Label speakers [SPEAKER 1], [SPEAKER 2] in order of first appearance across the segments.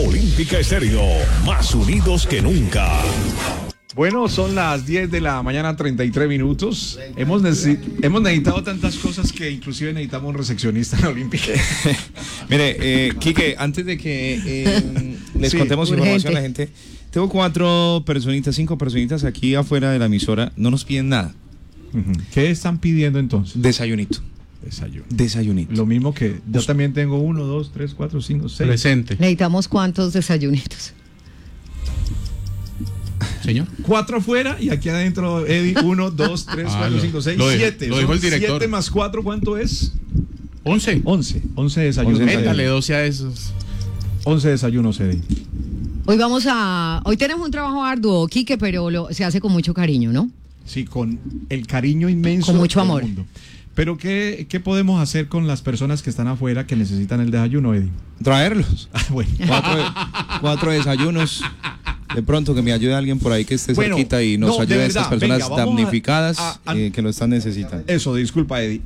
[SPEAKER 1] Olímpica Estéreo, más unidos que nunca.
[SPEAKER 2] Bueno, son las 10 de la mañana, 33 minutos. Hemos necesitado tantas cosas que inclusive necesitamos un recepcionista en Olímpica.
[SPEAKER 3] Mire, Quique, antes de que les contemos información a la gente, tengo 5 personitas aquí afuera de la emisora, no nos piden nada.
[SPEAKER 2] ¿Qué están pidiendo entonces?
[SPEAKER 3] Desayunito. Desayunito.
[SPEAKER 2] Lo mismo que yo también tengo 1, 2, 3, 4, 5, 6.
[SPEAKER 4] Presente.
[SPEAKER 5] ¿Necesitamos cuántos desayunitos?
[SPEAKER 4] Señor.
[SPEAKER 2] 4 afuera y aquí adentro, Eddie, 1, 2, 3, 4, 5, 6, 7.
[SPEAKER 4] Lo dijo el director.
[SPEAKER 2] 7 más 4, ¿cuánto es?
[SPEAKER 4] 11.
[SPEAKER 2] 11 desayunos.
[SPEAKER 4] Métale 12 a esos.
[SPEAKER 2] 11 desayunos, Eddie.
[SPEAKER 5] Hoy tenemos un trabajo arduo, Quique, pero se hace con mucho cariño, ¿no?
[SPEAKER 2] Sí, con el cariño inmenso.
[SPEAKER 5] Con mucho amor.
[SPEAKER 2] Mundo. Pero ¿qué podemos hacer con las personas que están afuera que necesitan el desayuno, Eddie?
[SPEAKER 3] Traerlos.
[SPEAKER 2] Bueno.
[SPEAKER 3] 4 desayunos. De pronto que me ayude alguien por ahí que esté cerquita y nos ayude a estas personas damnificadas que lo están necesitando.
[SPEAKER 2] Eso, disculpa, Eddie.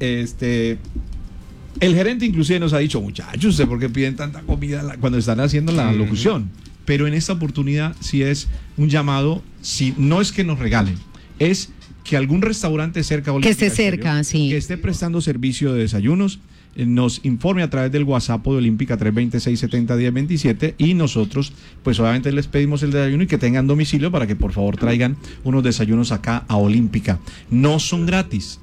[SPEAKER 2] El gerente inclusive nos ha dicho, muchachos, ¿usted por qué piden tanta comida cuando están haciendo la locución? Pero en esta oportunidad sí es un llamado, si no es que nos regalen, es que algún restaurante cerca
[SPEAKER 5] que esté cerca, sí,
[SPEAKER 2] que esté prestando servicio de desayunos, nos informe a través del WhatsApp de Olímpica 320-670-1027 y nosotros pues obviamente les pedimos el desayuno y que tengan domicilio para que por favor traigan unos desayunos acá a Olímpica. No son gratis,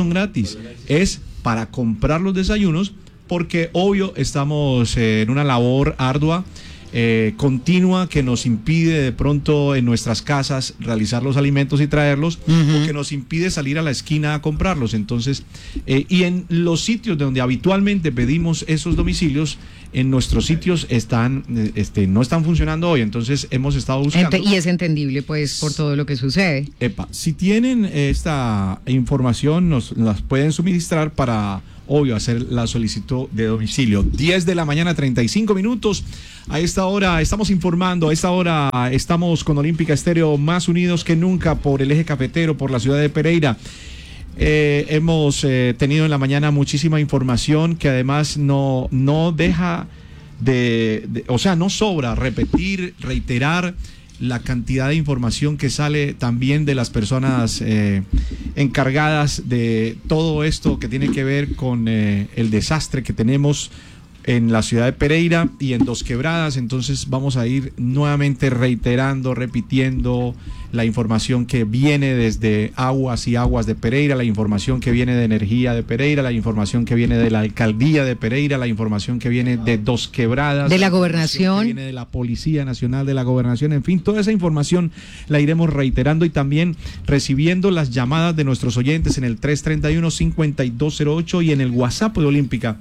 [SPEAKER 2] es para comprar los desayunos porque obvio estamos en una labor ardua, continua, que nos impide de pronto en nuestras casas realizar los alimentos y traerlos, o que nos impide salir a la esquina a comprarlos. Entonces, y en los sitios donde habitualmente pedimos esos domicilios, en nuestros sitios no están funcionando hoy, entonces hemos estado buscando.
[SPEAKER 5] Y es entendible pues por todo lo que sucede.
[SPEAKER 2] Si tienen esta información, nos las pueden suministrar para obvio hacer la solicitud de domicilio. 10 de la mañana, 35 minutos. A esta hora estamos informando, a esta hora estamos con Olímpica Estéreo más unidos que nunca por el eje cafetero, por la ciudad de Pereira. Hemos tenido en la mañana muchísima información que además no deja o sea, no sobra repetir, reiterar la cantidad de información que sale también de las personas encargadas de todo esto que tiene que ver con el desastre que tenemos en la ciudad de Pereira y en Dos Quebradas. Entonces vamos a ir nuevamente reiterando, repitiendo la información que viene desde Aguas y Aguas de Pereira, la información que viene de Energía de Pereira, la información que viene de la Alcaldía de Pereira, la información que viene de Dos Quebradas,
[SPEAKER 5] de la Gobernación,
[SPEAKER 2] que viene de la Policía Nacional, de la Gobernación, en fin, toda esa información la iremos reiterando y también recibiendo las llamadas de nuestros oyentes en el 331-5208 y en el WhatsApp de Olímpica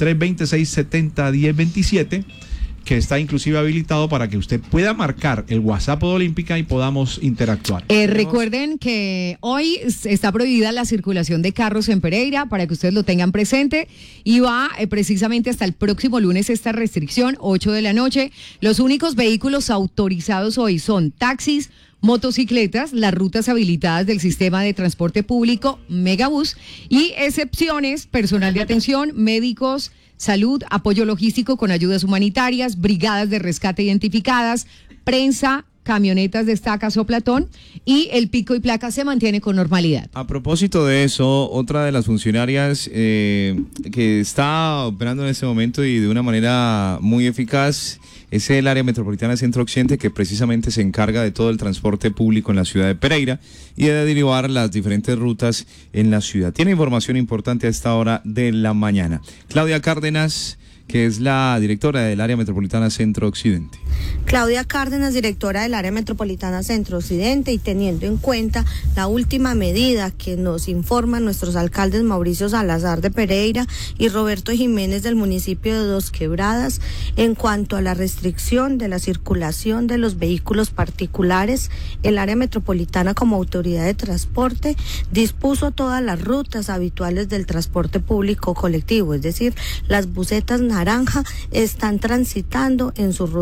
[SPEAKER 2] 320-670-1027, que está inclusive habilitado para que usted pueda marcar el WhatsApp de Olímpica y podamos interactuar.
[SPEAKER 5] Recuerden que hoy está prohibida la circulación de carros en Pereira, para que ustedes lo tengan presente, y va precisamente hasta el próximo lunes esta restricción, 8 de la noche. Los únicos vehículos autorizados hoy son taxis, motocicletas, las rutas habilitadas del sistema de transporte público, Megabús, y excepciones, personal de atención, médicos, salud, apoyo logístico con ayudas humanitarias, brigadas de rescate identificadas, prensa, camionetas de estacas o platón, y el pico y placa se mantiene con normalidad.
[SPEAKER 3] A propósito de eso, otra de las funcionarias que está operando en este momento y de una manera muy eficaz es el área metropolitana Centro Occidente, que precisamente se encarga de todo el transporte público en la ciudad de Pereira y de derivar las diferentes rutas en la ciudad. Tiene información importante a esta hora de la mañana. Claudia Cárdenas, que es la directora del área metropolitana Centro Occidente.
[SPEAKER 6] Claudia Cárdenas, directora del área metropolitana Centro Occidente, y teniendo en cuenta la última medida que nos informan nuestros alcaldes Mauricio Salazar de Pereira y Roberto Jiménez del municipio de Dos Quebradas en cuanto a la restricción de la circulación de los vehículos particulares, el área metropolitana como autoridad de transporte dispuso todas las rutas habituales del transporte público colectivo, es decir, las busetas naranja están transitando en sus rutas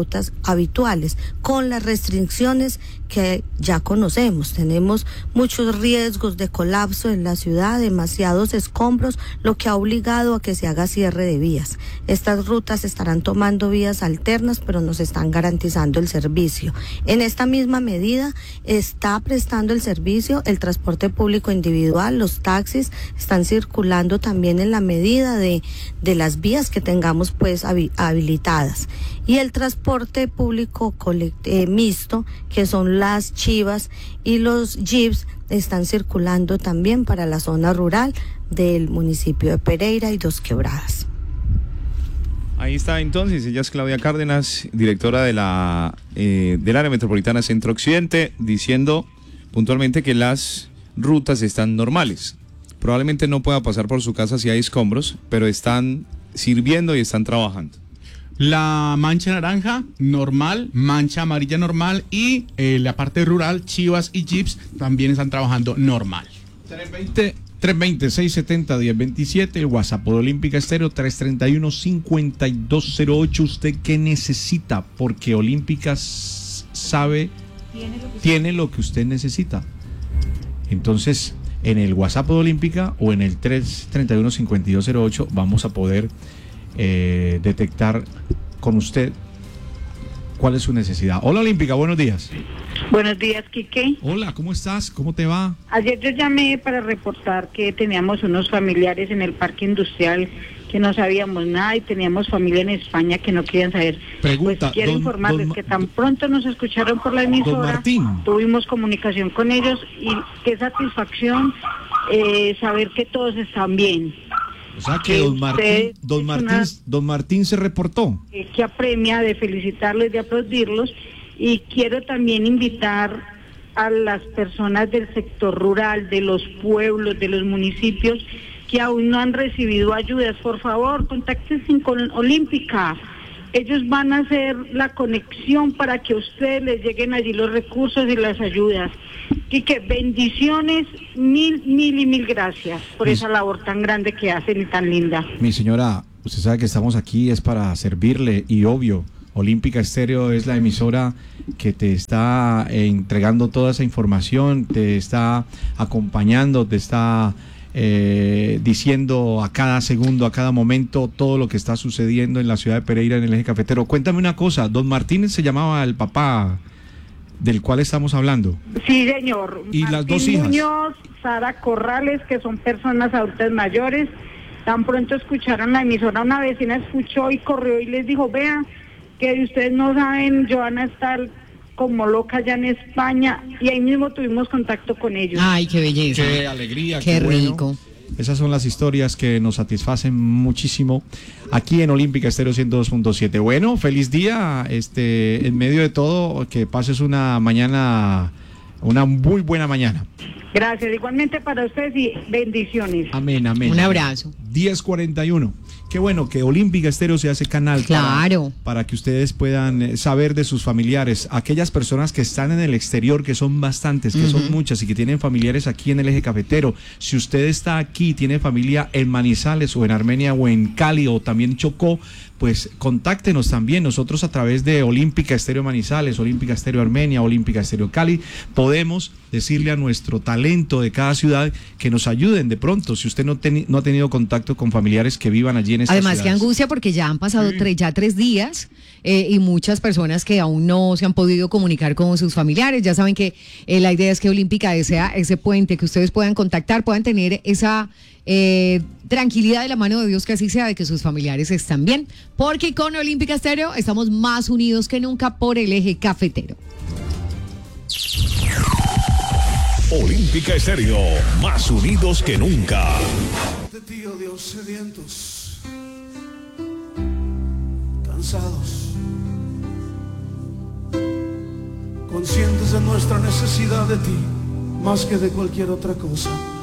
[SPEAKER 6] habituales, con las restricciones que ya conocemos. Tenemos muchos riesgos de colapso en la ciudad, demasiados escombros, lo que ha obligado a que se haga cierre de vías. Estas rutas estarán tomando vías alternas, pero nos están garantizando el servicio. En esta misma medida está prestando el servicio el transporte público individual, los taxis están circulando también en la medida de las vías que tengamos pues habilitadas. Y el transporte público mixto, que son las chivas y los jeeps, están circulando también para la zona rural del municipio de Pereira y Dos Quebradas.
[SPEAKER 3] Ahí está entonces, ella es Claudia Cárdenas, directora de del área metropolitana Centro Occidente, diciendo puntualmente que las rutas están normales. Probablemente no pueda pasar por su casa si hay escombros, pero están sirviendo y están trabajando.
[SPEAKER 4] La mancha naranja, normal, mancha amarilla normal y la parte rural, chivas y jeeps también están trabajando normal.
[SPEAKER 2] 320-670-1027, el WhatsApp de Olímpica Estéreo 331-5208. ¿Usted qué necesita? Porque Olímpica tiene lo que usted necesita. Entonces, en el WhatsApp de Olímpica o en el 331-5208 vamos a poder detectar con usted cuál es su necesidad. Hola Olímpica, buenos días.
[SPEAKER 7] Buenos días, Quique.
[SPEAKER 2] Hola, ¿cómo estás? ¿Cómo te va?
[SPEAKER 7] Ayer yo llamé para reportar que teníamos unos familiares en el parque industrial que no sabíamos nada y teníamos familia en España que no querían saber.
[SPEAKER 2] Pregunta,
[SPEAKER 7] pues quiero informarles que tan pronto nos escucharon por la emisora, tuvimos comunicación con ellos y qué satisfacción saber que todos están bien.
[SPEAKER 2] O sea que don Martín se reportó.
[SPEAKER 7] Que apremia de felicitarlos, de aplaudirlos, y quiero también invitar a las personas del sector rural, de los pueblos, de los municipios que aún no han recibido ayudas. Por favor, contáctense con Olímpica. Ellos van a hacer la conexión para que a ustedes les lleguen allí los recursos y las ayudas. Y que bendiciones, mil gracias por esa labor tan grande que hacen y tan linda.
[SPEAKER 2] Mi señora, usted sabe que estamos aquí es para servirle y obvio, Olímpica Estéreo es la emisora que te está entregando toda esa información, te está acompañando, te está diciendo a cada segundo, a cada momento todo lo que está sucediendo en la ciudad de Pereira, en el eje cafetero. Cuéntame una cosa, don Martínez se llamaba el papá del cual estamos hablando.
[SPEAKER 7] Sí, señor.
[SPEAKER 2] ¿Y
[SPEAKER 7] Martín
[SPEAKER 2] las dos hijas?
[SPEAKER 7] Muñoz, Sara Corrales, que son personas adultas mayores. Tan pronto escucharon la emisora, una vecina escuchó y corrió y les dijo, vean, que ustedes no saben, Joana está como loca allá en España, y ahí mismo tuvimos contacto con ellos.
[SPEAKER 5] Ay, qué belleza.
[SPEAKER 2] Qué alegría,
[SPEAKER 5] qué rico.
[SPEAKER 2] Bueno. Esas son las historias que nos satisfacen muchísimo aquí en Olímpica Estéreo 102.7. Bueno, feliz día, en medio de todo, que pases una muy buena mañana.
[SPEAKER 7] Gracias, igualmente para ustedes y bendiciones.
[SPEAKER 2] Amén.
[SPEAKER 5] Un abrazo.
[SPEAKER 2] 10:41. Qué bueno que Olímpica Estéreo se hace canal,
[SPEAKER 5] claro,
[SPEAKER 2] para que ustedes puedan saber de sus familiares, aquellas personas que están en el exterior, que son bastantes, que son muchas y que tienen familiares aquí en el eje cafetero. Si usted está aquí, tiene familia en Manizales o en Armenia o en Cali o también Chocó, pues contáctenos también. Nosotros a través de Olímpica Estéreo Manizales, Olímpica Estéreo Armenia, Olímpica Estéreo Cali, podemos decirle a nuestro talento de cada ciudad que nos ayuden de pronto, si usted no ha tenido contacto con familiares que vivan allí en estas
[SPEAKER 5] Además,
[SPEAKER 2] ciudades.
[SPEAKER 5] qué angustia, porque ya han pasado ya 3 días y muchas personas que aún no se han podido comunicar con sus familiares. Ya saben que la idea es que Olímpica sea ese puente, que ustedes puedan contactar, puedan tener esa tranquilidad de la mano de Dios, que así sea, de que sus familiares están bien, porque con Olímpica Estéreo estamos más unidos que nunca por el eje cafetero.
[SPEAKER 1] Olímpica Estéreo, más unidos que nunca.
[SPEAKER 8] De ti, oh Dios, sedientos, cansados, conscientes de nuestra necesidad de ti, más que de cualquier otra cosa.